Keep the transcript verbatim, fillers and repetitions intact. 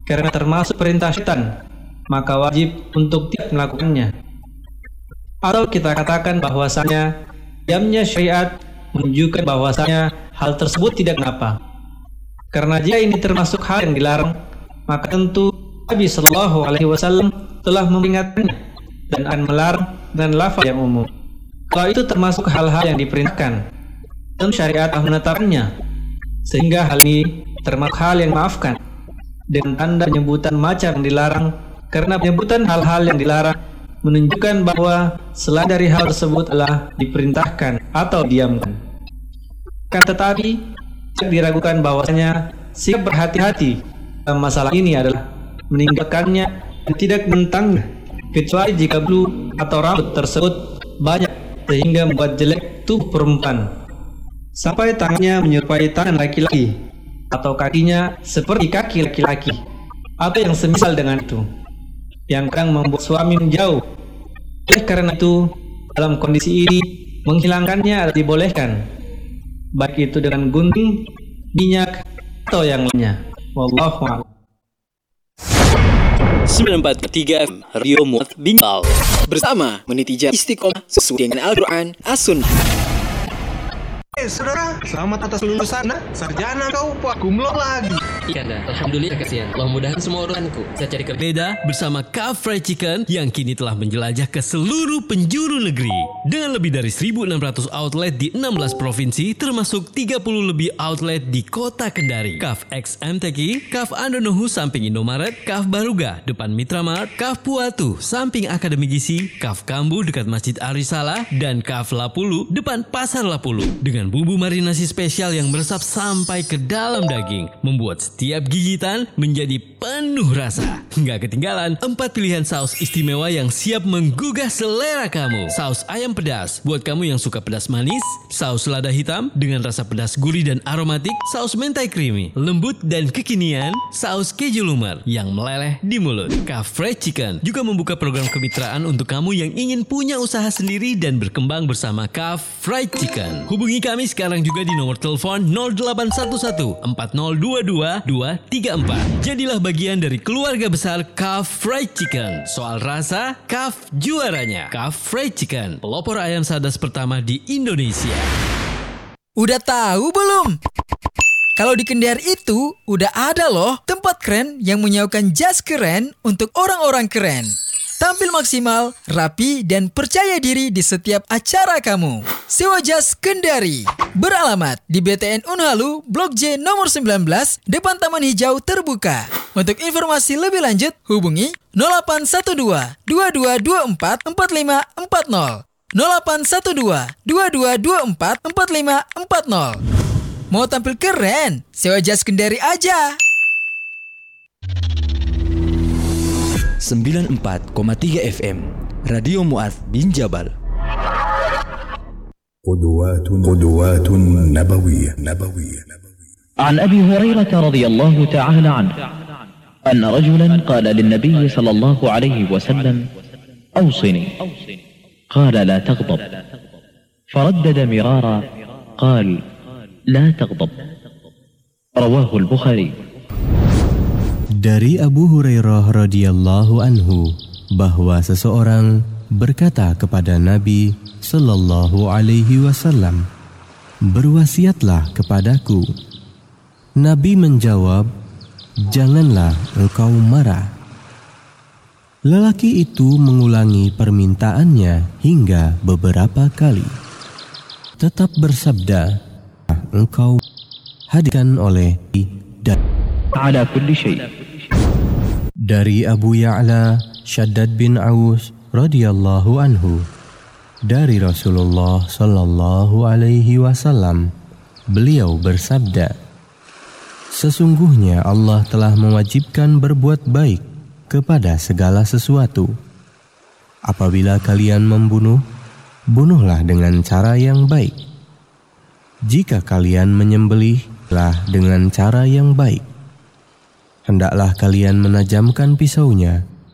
karena termasuk perintah syaitan, maka wajib untuk tidak melakukannya. Atau kita katakan bahwasanya diamnya syariat menunjukkan bahwasanya hal tersebut tidak mengapa. Karena jika ini termasuk hal yang dilarang, maka tentu Nabi Shallallahu Alaihi Wasallam telah memperingatkannya dan akan melarang dengan lafaz yang umum. Kalau itu termasuk hal-hal yang diperintahkan, tentu syariat telah menetapkannya, sehingga hal ini termasuk hal yang maafkan dengan tanda penyebutan macam yang dilarang, karena penyebutan hal-hal yang dilarang menunjukkan bahwa selain dari hal tersebut adalah diperintahkan atau diamkan. Kan tetapi tidak diragukan bahwasanya sikap berhati-hati dalam masalah ini adalah meninggalkannya dan tidak mentangnya, kecuali jika bulu atau rambut tersebut banyak sehingga membuat jelek tubuh perempuan, sampai tangannya menyerupai tangan laki-laki atau kakinya seperti kaki laki-laki atau yang semisal dengan itu, yang kadang membuat suami menjauh. Oleh karena itu, dalam kondisi ini menghilangkannya adalah dibolehkan, baik itu dengan gunting, minyak, atau yang lainnya. Wallahu a'lam. sembilan empat tiga F M Radio Mu'adh Binjal bersama meniti istiqomah sesuai dengan Al-Quran As-Sunnah. Eh saudara, selamat atas lulusan sarjana kau pak, kumlot lagi. Iya dah, alhamdulillah kasihan. Allah mudahkan semua urusanku. Saya cari kerja. Beda bersama Kaf Fried Chicken yang kini telah menjelajah ke seluruh penjuru negeri dengan lebih dari seribu enam ratus outlet di enam belas provinsi, termasuk tiga puluh lebih outlet di kota Kendari. Kaf X M T Q, Kaf Andonohu samping Indomaret, Kaf Baruga depan Mitramart, Kaf Puatu samping Akademi Gizi, Kaf Kambu dekat Masjid Arisala, dan Kaf Lapulu depan Pasar Lapulu dengan bumbu marinasi spesial yang meresap sampai ke dalam daging, membuat setiap gigitan menjadi penuh rasa. Nggak ketinggalan empat pilihan saus istimewa yang siap menggugah selera kamu. Saus ayam pedas buat kamu yang suka pedas manis, saus lada hitam dengan rasa pedas gurih dan aromatik, saus mentai creamy, lembut dan kekinian, saus keju lumer yang meleleh di mulut. Kaf Fried Chicken juga membuka program kemitraan untuk kamu yang ingin punya usaha sendiri dan berkembang bersama Kaf Fried Chicken. Hubungi kami sekarang juga di nomor telepon nol delapan satu satu empat nol dua dua dua tiga empat. Jadilah bagian dari keluarga besar Kaf Fried Chicken. Soal rasa, Kaf juaranya. Kaf Fried Chicken, pelopor ayam sadas pertama di Indonesia. Udah tahu belum? Kalau di Kendari itu udah ada loh tempat keren yang menyaukan jas keren untuk orang-orang keren. Tampil maksimal, rapi, dan percaya diri di setiap acara kamu. Sewa jas Kendari. Beralamat di B T N Unhalu, Blok J nomor sembilan belas, depan Taman Hijau Terbuka. Untuk informasi lebih lanjut, hubungi nol delapan satu dua dua dua dua empat empat lima empat nol. nol delapan satu dua dua dua dua empat empat lima empat nol. Mau tampil keren? Sewa jas Kendari aja. sembilan puluh empat koma tiga F M Radio Mu'adh Binjabal. قدوات قدوات نبوية نبوية عن أبي هريرة رضي الله تعالى عنه أن رجلا قال للنبي صلى الله عليه وسلم أوصني قال لا تغضب فردد مرارا قال لا تغضب رواه البخاري. Dari Abu Hurairah radhiyallahu anhu bahwa seseorang berkata kepada Nabi sallallahu alaihi wasallam, "Berwasiatlah kepadaku." Nabi menjawab, "Janganlah engkau marah." Lelaki itu mengulangi permintaannya hingga beberapa kali. Tetap bersabda, "Engkau hadirkan oleh dan ala kulli syai." Dari Abu Ya'la Shaddad bin Aus radhiyallahu anhu, dari Rasulullah sallallahu alaihi wasallam, beliau bersabda, "Sesungguhnya Allah telah mewajibkan berbuat baik kepada segala sesuatu. Apabila kalian membunuh, bunuhlah dengan cara yang baik. Jika kalian menyembelihlah dengan cara yang baik. Hendaklah kalian menajamkan pisaunya